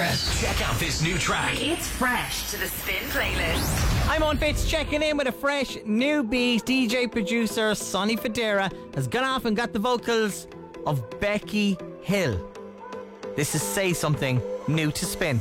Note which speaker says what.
Speaker 1: Express. Check out this new track.
Speaker 2: It's fresh to the Spin playlist.
Speaker 3: I'm on Fitz checking in with a fresh new beat. DJ producer Sonny Fodera has gone off and got the vocals of Becky Hill. This is Say Something, new to Spin.